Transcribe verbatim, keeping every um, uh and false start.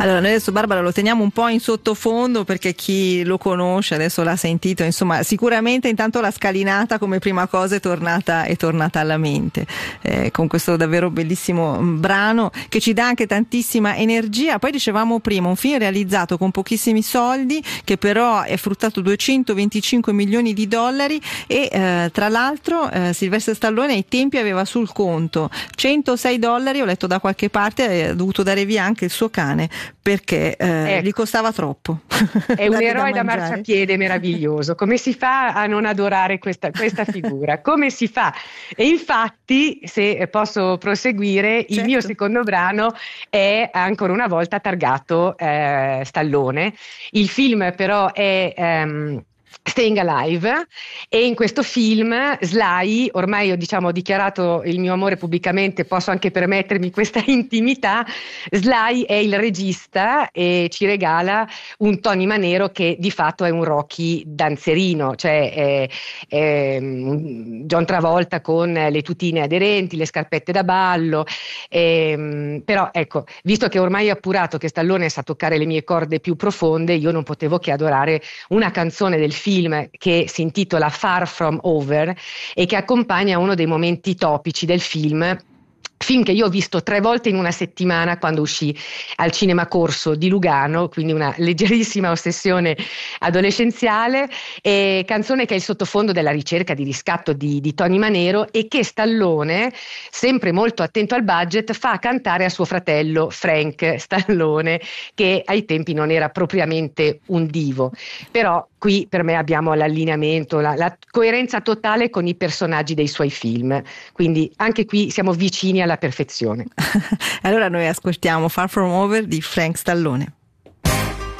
Allora, noi adesso Barbara lo teniamo un po' in sottofondo perché chi lo conosce adesso l'ha sentito, insomma sicuramente intanto la scalinata come prima cosa è tornata, è tornata alla mente, eh, con questo davvero bellissimo brano che ci dà anche tantissima energia. Poi dicevamo prima, un film realizzato con pochissimi soldi che però è fruttato duecentoventicinque milioni di dollari e eh, tra l'altro eh, Sylvester Stallone ai tempi aveva sul conto centosei dollari, ho letto da qualche parte, e ha dovuto dare via anche il suo cane perché eh, ecco, gli costava troppo. È un eroe da, da marciapiede meraviglioso. Come si fa a non adorare questa, questa figura? Come si fa? E infatti, se posso proseguire, certo, il mio secondo brano è ancora una volta targato eh, Stallone. Il film però è ehm, Staying Alive, e in questo film Sly, ormai ho diciamo ho dichiarato il mio amore pubblicamente, posso anche permettermi questa intimità, Sly è il regista e ci regala un Tony Manero che di fatto è un Rocky danzerino, cioè è, è John Travolta con le tutine aderenti, le scarpette da ballo, e, però ecco, visto che ormai ho appurato che Stallone sa toccare le mie corde più profonde, io non potevo che adorare una canzone del film che si intitola Far From Over e che accompagna uno dei momenti topici del film. Film che io ho visto tre volte in una settimana quando uscì al Cinema Corso di Lugano, quindi una leggerissima ossessione adolescenziale, e canzone che è il sottofondo della ricerca di riscatto di, di Tony Manero e che Stallone, sempre molto attento al budget, fa cantare a suo fratello Frank Stallone, che ai tempi non era propriamente un divo, però qui per me abbiamo l'allineamento, la, la coerenza totale con i personaggi dei suoi film, quindi anche qui siamo vicini alla perfezione. Allora noi ascoltiamo Far From Over di Frank Stallone.